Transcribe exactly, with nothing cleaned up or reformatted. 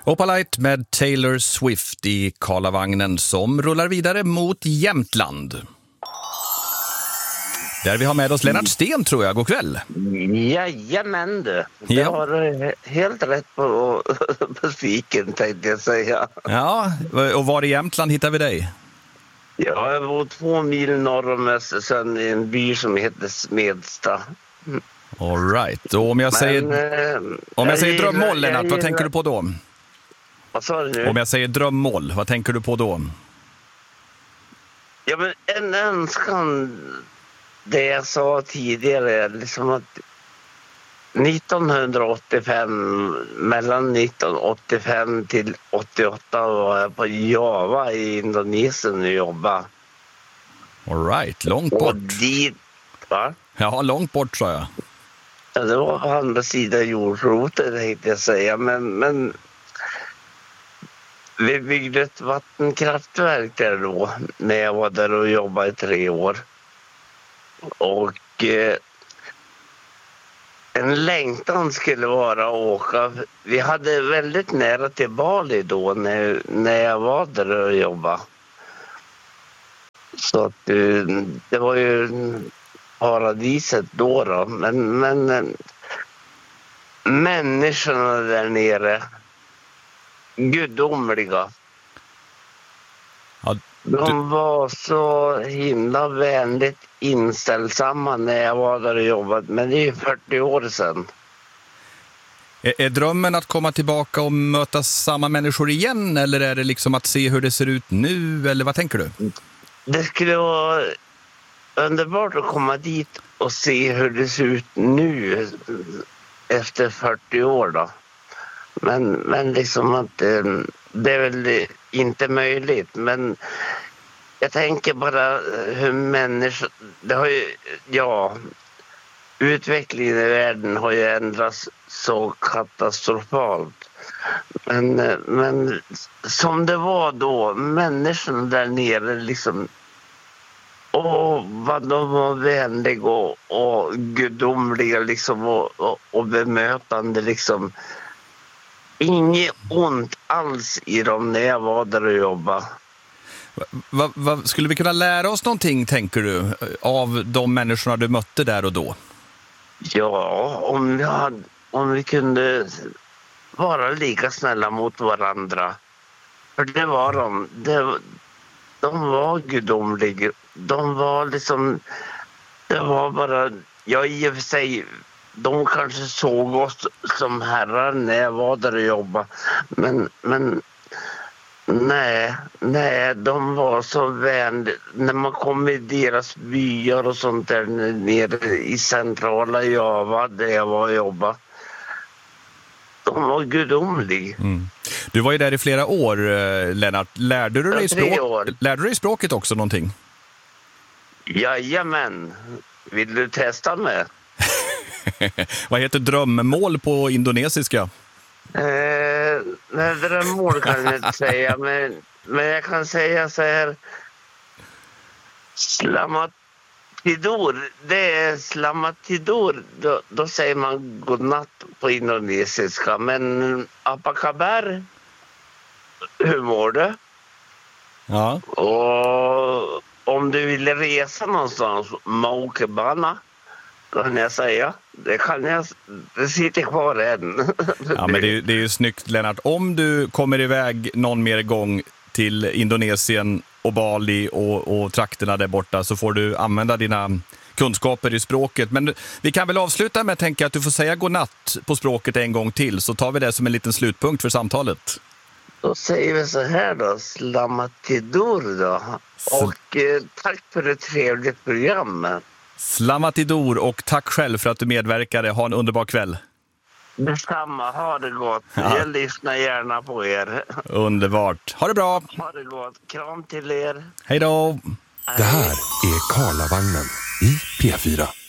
Opalite med Taylor Swift i Karlavagnen som rullar vidare mot Jämtland. Där vi har med oss Lennart Sten, tror jag. God kväll. Jajamän du. Det Ja. har du helt rätt på musiken, tänkte jag säga. Ja, och var i Jämtland hittar vi dig? Ja, jag bor två mil norr om Östersund i en by som heter Smedsta. All right. Och om jag säger, Men, eh, om jag jag säger gillar- drömmål, Lennart, jag vad gillar- tänker du på då? Vad sa du nu? Om jag säger drömmål, vad tänker du på då? Ja, men en önskan, det jag sa tidigare, liksom att nittonhundraåttiofem, mellan nittonhundraåttiofem till åttioåtta var jag på Java i Indonesien och jobbade. All right, långt Och bort. dit, va? Ja, långt bort, sa jag. Ja, det var på andra sidan jordklotet, tänkte jag säga, men, men vi byggde ett vattenkraftverk där då, när jag var där och jobbade i tre år. Och eh, en längtan skulle vara att åka. Vi hade väldigt nära till Bali då när, när jag var där och jobbade. Så att eh, det var ju paradiset då då. Men, men eh, människorna där nere, gudomliga. Ja, De var så himla vänligt inställsamma när jag var där och jobbade. Men det är ju fyrtio år sedan. Är, är drömmen att komma tillbaka och möta samma människor igen? Eller är det liksom att se hur det ser ut nu? Eller vad tänker du? Det skulle vara underbart att komma dit och se hur det ser ut nu efter fyrtio år då. Men, men liksom att eh, det är väl inte möjligt. Men jag tänker bara hur människor... Det har ju, ja, utvecklingen i världen har ju ändrats så katastrofalt. Men, eh, men som det var då, människorna där nere liksom... Åh, vad de var vänliga och, och gudomliga liksom och, och, och bemötande liksom. Inget ont alls i dem när jag var där och jobbade. Va, va, skulle vi kunna lära oss någonting, tänker du, av de människorna du mötte där och då? Ja, om, jag hade, om vi kunde vara lika snälla mot varandra. För det var de. Det, de var gudomliga. De var liksom... Det var bara... Jag i och för sig... De kanske såg oss som herrar när jag var där och jobbade. Men, men nej, nej, de var så vänliga. När man kom i deras byar och sånt där nere i centrala Java där jag var och jobbade. De var gudomliga. Mm. Du var ju där i flera år, Lennart. Lärde du dig, Ja, tre språk... år. Lärde du dig språket också någonting? Jajamän. Vill du testa mig? Vad heter drömmål på indonesiska? Eh, nej, drömmål kan jag inte säga, men, men jag kan säga så här. Selamat tidur, det är selamat tidur. Då, då säger man godnatt på indonesiska. Men apa kabar? Hur mår du? Ja. Och om du vill resa någonstans, mau ke bana? Kan jag säga. Det kan jag. Det sitter kvar än. Ja, men det är, det är ju snyggt, Lennart. Om du kommer iväg någon mer gång till Indonesien och Bali och, och trakterna där borta, så får du använda dina kunskaper i språket. Men vi kan väl avsluta med att tänka att du får säga godnatt på språket en gång till, så tar vi det som en liten slutpunkt för samtalet. Då säger vi så här då. Selamat tidur då. Och eh, tack för ett trevligt program. Selamat tidur och tack själv för att du medverkade. Ha en underbar kväll. Detsamma, ha det gott. Ja. Jag lyssnar gärna på er. Underbart. Ha det bra. Ha det gott. Kram till er. Hej då. Det här är Karlavagnen i P fyra.